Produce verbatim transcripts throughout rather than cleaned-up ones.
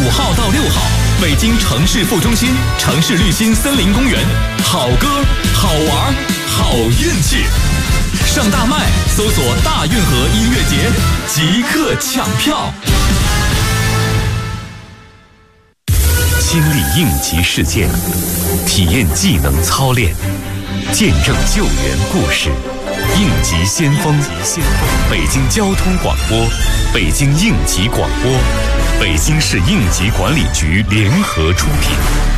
五号到六号，北京城市副中心城市绿心森林公园，好歌、好玩、好运气。上大麦搜索大运河音乐节，即刻抢票。 经历应急事件，体验技能操练，见证救援故事。应急先锋，北京交通广播，北京应急广播，北京市应急管理局联合出品。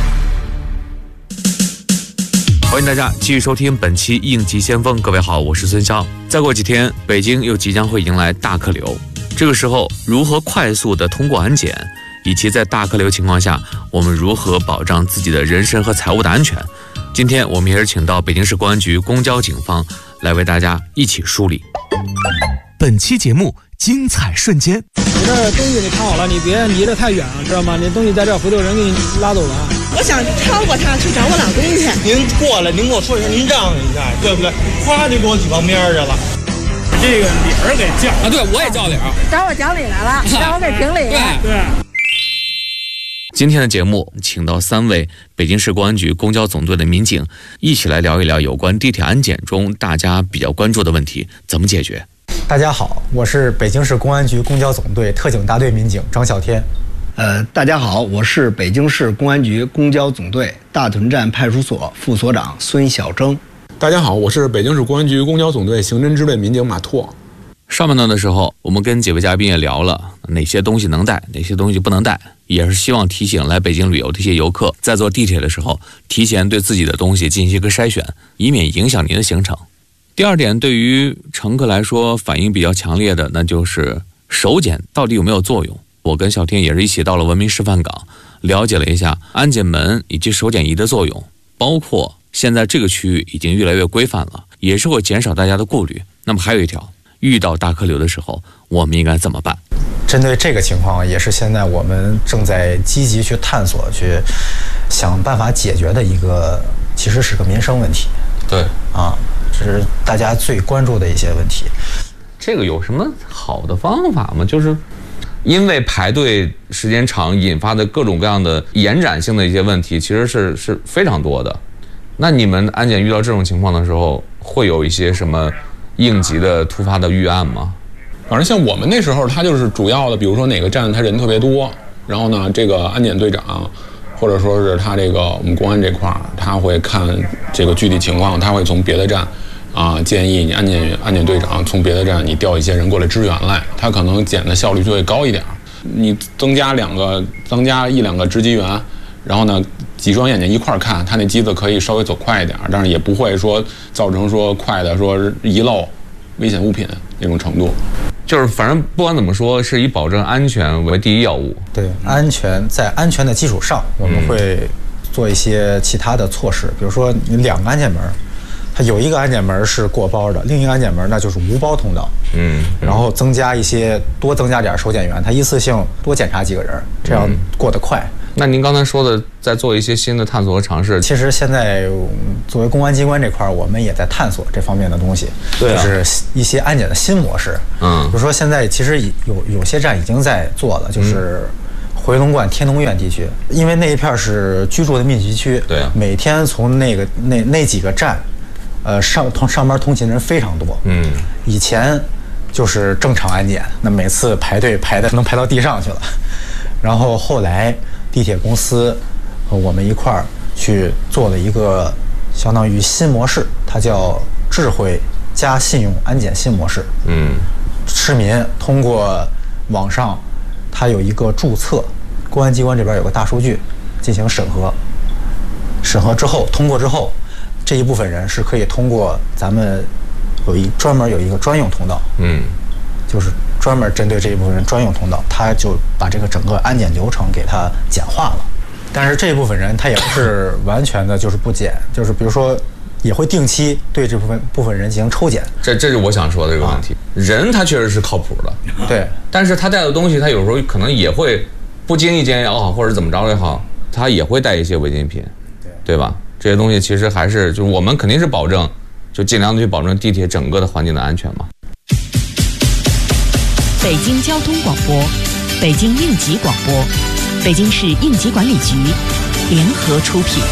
欢迎大家继续收听本期应急先锋。各位好，我是孙潇。再过几天，北京又即将会迎来大客流，这个时候如何快速的通过安检，以及在大客流情况下，我们如何保障自己的人身和财物的安全？今天我们也是请到北京市公安局公交警方来为大家一起梳理。 本期节目精彩瞬间。 你这东西你看好了，你别离得太远了，知道吗？你东西在这，回头人给你拉走了。 我想超过他去找我老公去。 您过来，您跟我说一声，您让一下，对不对？哗就给我挤旁边去了。 这个理儿给叫啊，对，我也叫理儿， 找我讲理来了，让我给评理。 对对。 今天的节目请到三位北京市公安局公交总队的民警，一起来聊一聊有关地铁安检中大家比较关注的问题怎么解决。 大家好，我是北京市公安局公交总队特警大队民警张啸天。 呃，大家好，我是北京市公安局公交总队大屯站派出所副所长孙小征。 大家好，我是北京市公安局公交总队刑侦支队民警马拓。 上半段的时候，我们跟几位嘉宾也聊了哪些东西能带，哪些东西不能带，也是希望提醒来北京旅游的一些游客，在坐地铁的时候，提前对自己的东西进行一个筛选，以免影响您的行程。第二点，对于乘客来说反应比较强烈的，那就是手检到底有没有作用。我跟小天也是一起到了文明示范岗，了解了一下安检门以及手检仪的作用，包括现在这个区域已经越来越规范了，也是会减少大家的顾虑。那么还有一条，遇到大客流的时候，我们应该怎么办？ 针对这个情况，也是现在我们正在积极去探索、去想办法解决的一个，其实是个民生问题。 对啊，这是大家最关注的一些问题。 这个有什么好的方法吗？就是因为排队时间长引发的各种各样的延展性的一些问题，其实是是非常多的。那你们安检遇到这种情况的时候，会有一些什么应急的突发的预案吗？ 反正像我们那时候，他就是主要的，比如说哪个站他人特别多，然后呢，这个安检队长或者说是他这个我们公安这块儿，他会看这个具体情况，他会从别的站啊、呃、建议你安检安检队长从别的站你调一些人过来支援来，他可能检的效率就会高一点。你增加两个增加一两个值机员，然后呢几双眼睛一块儿看，他那机子可以稍微走快一点，但是也不会说造成说快的说遗漏危险物品那种程度。 就是反正不管怎么说，是以保证安全为第一要务。 对，安全在安全的基础上，我们会做一些其他的措施，比如说你两个安检门，它有一个安检门是过包的，另一个安检门那就是无包通道。嗯，然后增加一些多增加点手检员，他一次性多检查几个人，这样过得快。 那您刚才说的在做一些新的探索和尝试， 其实现在作为公安机关这块，我们也在探索这方面的东西， 对啊、 就是一些安检的新模式。嗯，比如说现在其实有有些站已经在做了，就是回龙观天通苑地区，因为那一片是居住的密集区， 对啊， 每天从那个那那几个站，呃上通上班通勤人非常多。嗯，以前就是正常安检，那每次排队排的能排到地上去了，然后后来地铁公司和我们一块儿去做了一个相当于新模式，它叫智慧加信用安检新模式。嗯，市民通过网上，它有一个注册，公安机关这边有个大数据进行审核，审核之后通过之后，这一部分人是可以通过咱们有一专门有一个专用通道。嗯，就是专门针对这一部分人专用通道，他就把这个整个安检流程给它简化了。但是这一部分人他也不是完全的就是不检，就是比如说也会定期对这部分部分人进行抽检。 这这是我想说的这个问题。啊、人他确实是靠谱的， 对， 但是他带的东西他有时候可能也会不经意间也好，或者怎么着也好，他也会带一些违禁品，对对吧？这些东西其实还是就是我们肯定是保证，就尽量的去保证地铁整个的环境的安全嘛。 北京交通广播，北京应急广播， 北京市应急管理局联合出品。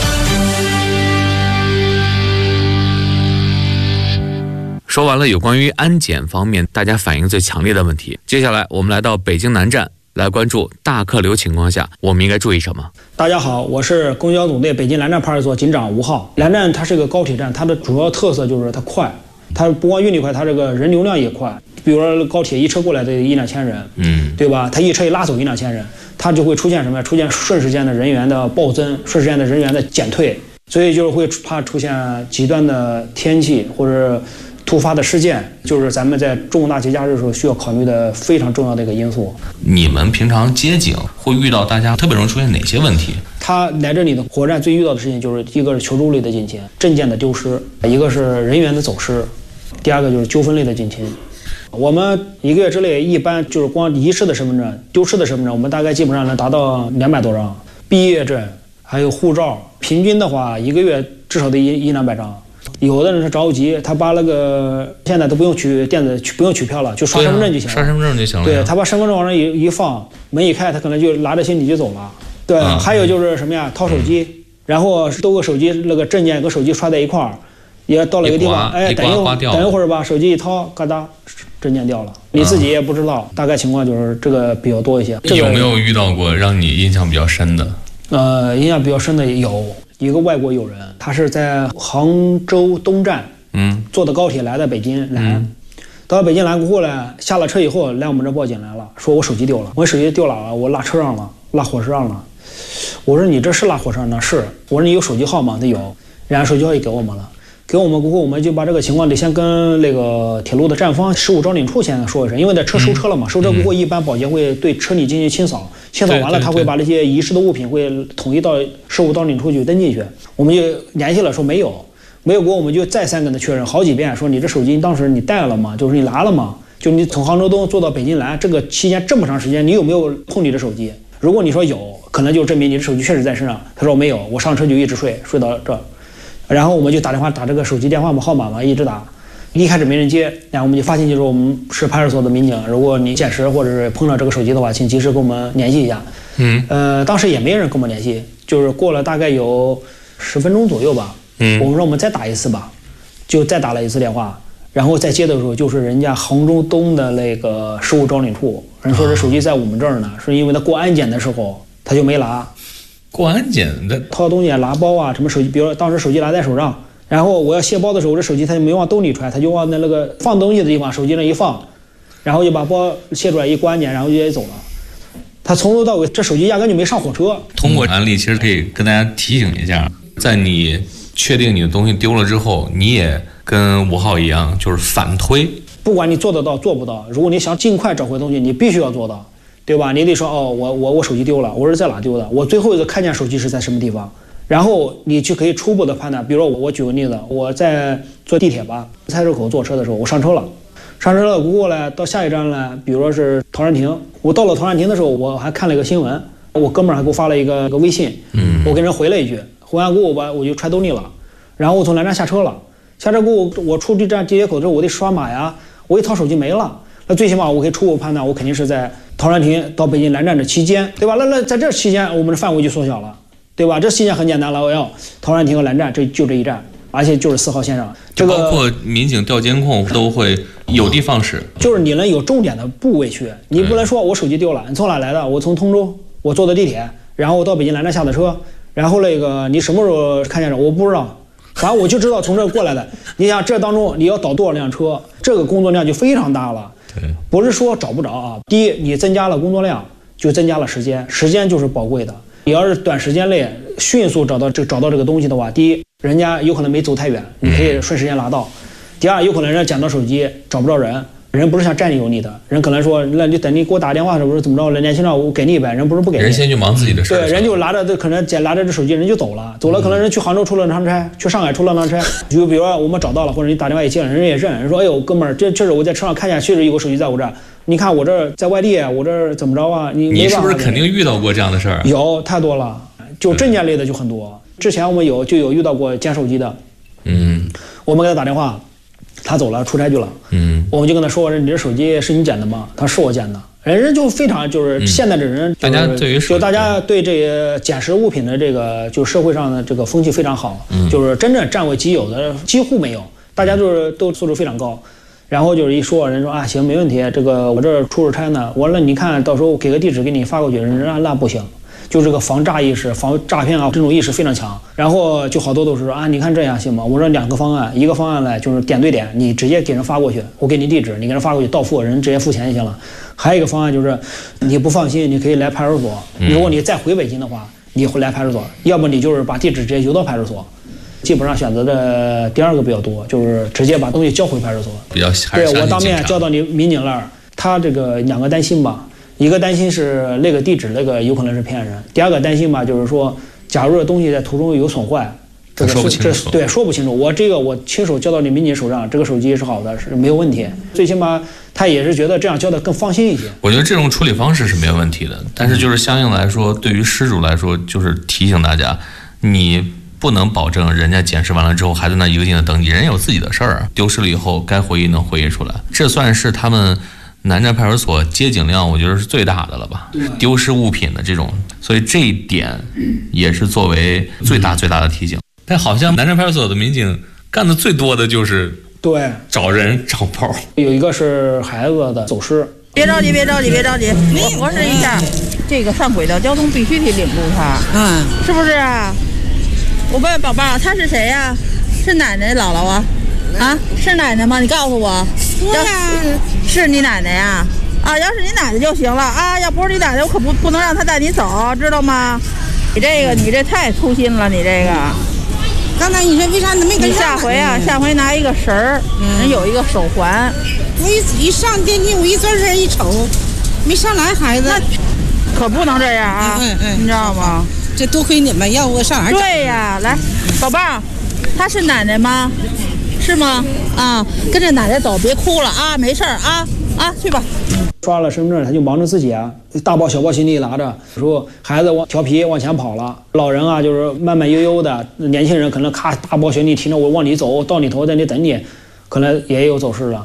说完了有关于安检方面大家反映最强烈的问题，接下来我们来到北京南站，来关注大客流情况下我们应该注意什么。 大家好，我是公交总队北京南站派出所警长吴浩。南站它是个高铁站，它的主要特色就是它快，它不光运力快，它这个人流量也快。比如说高铁一车过来得一两千人，嗯，对吧？它一车一拉走一两千人，它就会出现什么呀？出现瞬时间的人员的暴增，瞬时间的人员的减退，所以就是会怕出现极端的天气或者突发的事件，就是咱们在重大节假日的时候需要考虑的非常重要的一个因素。 你们平常接警会遇到大家特别容易出现哪些问题？ 他来这里的火车站最遇到的事情就是一个是求助类的警情，证件的丢失，一个是人员的走失，第二个就是纠纷类的警情。我们一个月之内一般就是光遗失的身份证、丢失的身份证，我们大概基本上能达到两百多张，毕业证还有护照，平均的话一个月至少得一一两百张。有的人是着急，他把那个现在都不用取电子，不用取票了，就刷身份证就行了。 刷身份证就行了。 对，他把身份证往上一一放，门一开，他可能就拿着行李就走了。对，嗯、还有就是什么呀？掏手机，嗯、然后都个手机那个证件跟手机刷在一块儿，也到了一个地方，哎，等一会儿，等一会儿吧，手机一掏，嘎哒，证件掉了，你自己也不知道。嗯、大概情况就是这个比较多一些。这个、 有没有遇到过让你印象比较深的？ 呃，印象比较深的有。一个外国友人，他是在杭州东站，嗯，坐的高铁来到北京南，嗯、到北京南过来，下了车以后来我们这报警来了，说我手机丢了，我手机丢了，我落车上了，落火车上了。我说你这是落火车上的？是。我说你有手机号吗？他有，然后手机号也给我们了，给我们过后，我们就把这个情况得先跟那个铁路的站方事务招领处先说一声，因为在车收车了嘛，嗯、收车过后一般保洁会对车里进行清扫。清扫完了，他会把这些遗失的物品会统一到事务招领处去登记去。我们就联系了，说没有，没有过，我们就再三跟他确认好几遍，说你这手机当时你带了吗？就是你拿了吗？就你从杭州东坐到北京南，这个期间这么长时间，你有没有碰你的手机？如果你说有，可能就证明你的手机确实在身上。他说没有，我上车就一直睡，睡到这，然后我们就打电话打这个手机电话嘛号码嘛，一直打。一开始没人接，然后我们就发信息说我们是派出所的民警，如果你捡拾或者是碰到这个手机的话，请及时跟我们联系一下。嗯，呃，当时也没人跟我们联系，就是过了大概有十分钟左右吧。嗯，我们说我们再打一次吧，就再打了一次电话，然后再接的时候就是人家杭州东的那个事务招领处，人说这手机在我们这儿呢，是因为他过安检的时候他就没拿。 过安检的掏东西拿包啊什么手机，比如当时手机拿在手上。然后我要卸包的时候，我这手机他就没往兜里揣，他就往那那个放东西的地方，手机那一放，然后就把包卸出来一关安检，然后就也走了。他从头到尾这手机压根就没上火车。 通过案例，其实可以跟大家提醒一下，在你确定你的东西丢了之后，你也跟吴浩一样，就是反推。 不管你做得到做不到，如果你想尽快找回东西，你必须要做到，对吧？你得说哦，我我我手机丢了，我是在哪丢的？我最后一次看见手机是在什么地方？然后你就可以初步的判断，比如说我我举个例子，我在坐地铁吧，菜市口坐车的时候，我上车了，上车了过来到下一站呢，比如说是陶然亭，我到了陶然亭的时候，我还看了一个新闻，我哥们儿还给我发了一个一个微信，嗯，我跟人回了一句，回完过后我把我就揣兜里了，然后我从南站下车了，下车过后我出这站地铁口之后，我得刷码呀，我一掏手机没了，那最起码我可以初步判断，我肯定是在陶然亭到北京南站的期间，对吧？那那在这期间，我们的范围就缩小了。对吧？这期间很简单了，我要陶然亭和南站，这就这一站，而且就是四号线上。这个包括民警调监控都会有的放矢， 就是你能有重点的部位去，你不能说我手机丢了，你从哪来的？我从通州，我坐的地铁，然后我到北京南站下的车，然后那个你什么时候看见的？我不知道，反正我就知道从这过来的。你想这当中你要倒多少辆车，这个工作量就非常大了。对，不是说找不着啊。第一，你增加了工作量，就增加了时间，时间就是宝贵的。你要是短时间内迅速找到这找到这个东西的话，第一，人家有可能没走太远，你可以顺时间拿到；第二，有可能人家捡到手机找不着人，人不是想占有你的，人可能说，那就等你给我打电话的时候怎么着，人联系上我给你一百，人不是不给你， 人先去忙自己的事， 对，人就拿着这可能捡拿着这手机人就走了，走了可能人去杭州出了趟差，去上海出了趟差，就比如说我们找到了，或者你打电话也接了，人也认，人说，哎呦哥们儿，这这是我在车上看见，确实有个手机在我这儿。你看我这在外地，我这怎么着啊？你你是不是肯定遇到过这样的事儿？ 有太多了，就证件类的就很多。之前我们有就有遇到过捡手机的，嗯，我们给他打电话，他走了出差去了，嗯，我们就跟他说，你这手机是你捡的吗？他说是我捡的。 人就非常就是现在的人、就是， 大家对于就大家对这个捡拾物品的这个就社会上的这个风气非常好，嗯、就是真正占为己有的几乎没有，大家都是都素质非常高。然后就是一说，人说啊行没问题，这个我这儿出出差呢，我说你看到时候给个地址给你发过去，人家那不行。就这个防诈意识、防诈骗啊，这种意识非常强。然后就好多都是说啊，你看这样行吗？我说两个方案，一个方案呢就是点对点，你直接给人发过去，我给你地址，你给人发过去，到付人直接付钱就行了。还有一个方案就是你不放心，你可以来派出所。如果你再回北京的话，你会来派出所，要不你就是把地址直接邮到派出所。基本上选择的第二个比较多，就是直接把东西交回派出所。 比较对我当面交到你民警那儿，他这个两个担心吧。一个担心是那个地址那个有可能是骗人，第二个担心吧就是说，假如这东西在途中有损坏，这个说不清楚， 对，说不清楚。我这个我亲手交到你民警手上，这个手机是好的，是没有问题。最起码他也是觉得这样交的更放心一些。 我觉得这种处理方式是没有问题的，但是就是相应来说，对于失主来说，就是提醒大家，你不能保证人家捡拾完了之后还在那一个劲的等你，人有自己的事儿，丢失了以后该回忆能回忆出来，这算是他们南站派出所接警量，我觉得是最大的了吧？丢失物品的这种，所以这一点也是作为最大最大的提醒。但好像南站派出所的民警干的最多的就是对找人找包。 有一个是孩子的走失， 别着急，别着急，别着急，你核实一下，这个上轨道交通必须得领路他，嗯，是不是啊？我问宝宝，他是谁呀、啊？是奶奶姥姥啊？啊，是奶奶吗？你告诉我。对呀，是你奶奶呀？啊，要是你奶奶就行了啊，要不是你奶奶，我可不不能让她带你走，知道吗？你这个，你这太粗心了，你这个。 刚才你说为啥你没跟上？ 你下回啊，下回拿一个绳儿，人有一个手环。 我一一上电梯，我一转身一瞅，没上来孩子。 可不能这样啊！嗯嗯，你知道吗？ 这多亏你们，要我上哪儿找？ 对呀，来，宝贝儿，她是奶奶吗？是吗？啊，跟着奶奶走，别哭了啊，没事儿啊啊，去吧。 刷了身份证，他就忙着自己啊，大包小包行李拿着，说孩子往调皮往前跑了，老人啊就是慢慢悠悠的，年轻人可能咔大包行李提着我往里走，到你头在那等你，可能也有走失了。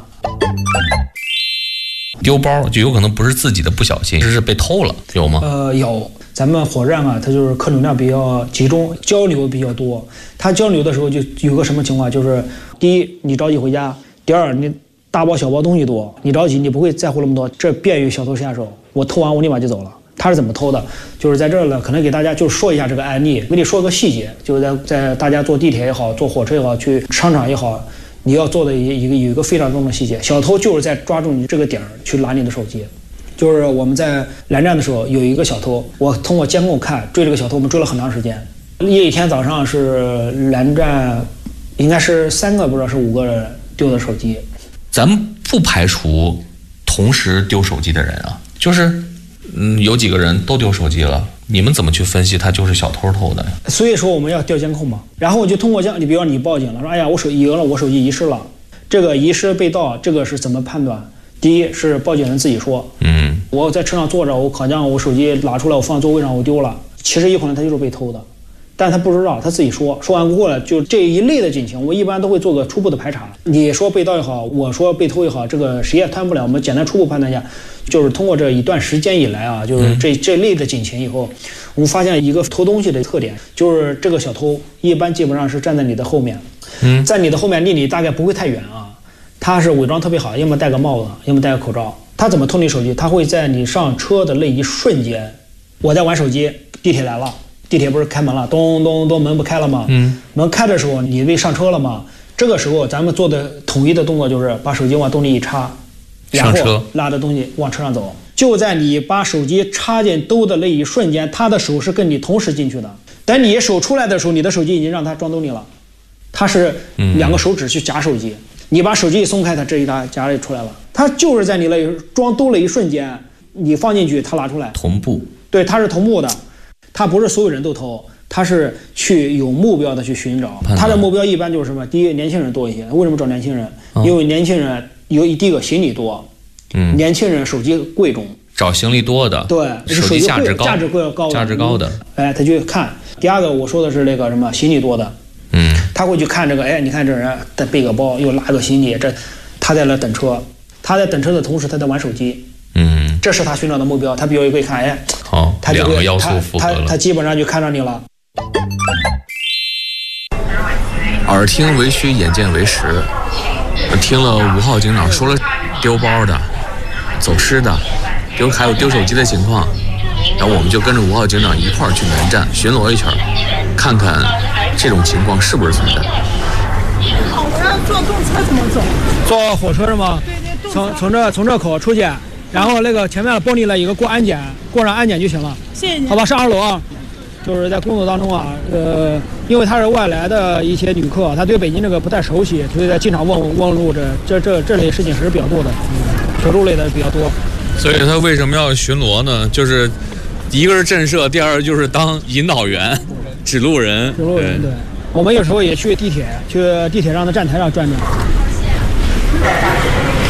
丢包就有可能不是自己的不小心，是被偷了，有吗？ 呃，有。咱们火车站啊，它就是客流量比较集中，交流比较多。它交流的时候就有个什么情况，就是第一，你着急回家；第二，你大包小包东西多，你着急，你不会在乎那么多，这便于小偷下手。我偷完我立马就走了。他是怎么偷的？就是在这儿呢，可能给大家就说一下这个案例，给你说个细节，就是在在大家坐地铁也好，坐火车也好，去商场也好，你要做的一个有一个非常重要的细节，小偷就是在抓住你这个点儿去拿你的手机。就是我们在南站的时候有一个小偷，我通过监控看追这个小偷，我们追了很长时间。一天早上是南站，应该是三个不知道是五个人丢的手机。 咱们不排除同时丢手机的人啊，就是嗯有几个人都丢手机了，你们怎么去分析他就是小偷偷的？ 所以说我们要调监控嘛，然后我就通过监，你比如说你报警了，说哎呀我手机了，我手机遗失了，这个遗失被盗，这个是怎么判断？第一是报警人自己说，嗯，我在车上坐着，我好像我手机拿出来，我放座位上，我丢了。其实有可能他就是被偷的，但他不知道，他自己说。说完过了，就这一类的警情，我一般都会做个初步的排查。你说被盗也好，我说被偷也好，这个谁也摊不了。我们简单初步判断一下，就是通过这一段时间以来啊，就是这这类的警情以后，我们发现一个偷东西的特点，就是这个小偷一般基本上是站在你的后面，嗯，在你的后面离你大概不会太远啊。他是伪装特别好，要么戴个帽子，要么戴个口罩。他怎么偷你手机？他会在你上车的那一瞬间，我在玩手机，地铁来了，地铁不是开门了，咚咚咚，门不开了吗？嗯，门开的时候你被上车了吗？这个时候咱们做的统一的动作就是把手机往兜里一插，然后拉着东西往车上走。就在你把手机插进兜的那一瞬间，他的手是跟你同时进去的。等你手出来的时候，你的手机已经让他装兜里了，他是两个手指去夹手机。嗯，你把手机一松开，它这一沓夹里出来了。它就是在你那装兜了一瞬间，你放进去，它拿出来。 同步。对， 它是同步的，它不是所有人都偷，它是去有目标的去寻找。它的目标一般就是什么？第一，年轻人多一些。为什么找年轻人？哦、因为年轻人有第一个行李多，嗯，年轻人手机贵重， 找行李多的， 对， 手机价值高， 价值高， 价值高的。 哎，他去看。第二个，我说的是那个什么行李多的。嗯，他会去看这个，哎，你看这人再背个包，又拉个行李，这他在那等车，他在等车的同时，他在玩手机。嗯， 这是他寻找的目标。他比如会看，哎， 好， 他两个要素符合了， 他他基本上就看上你了。 耳听为虚，眼见为实。我听了吴浩警长说了丢包的、走失的、丢还有丢手机的情况，然后我们就跟着吴浩警长一块儿去南站巡逻一圈，看看这种情况是不是存在。 好，我要坐动车怎么走？ 坐火车是吗？ 对对， 从从这从这口出去，然后那个前面玻璃了一个过安检，过上安检就行了。 谢谢你。 好吧，上二楼啊。就是在工作当中啊，呃，因为他是外来的一些旅客，他对北京这个不太熟悉，所以在经常问问路，这这这这类事情是比较多的，铁路类的比较多。 所以他为什么要巡逻呢？就是一个是震慑，第二就是当引导员、指路人。 指路人，对。我们有时候也去地铁，去地铁上的站台上转转。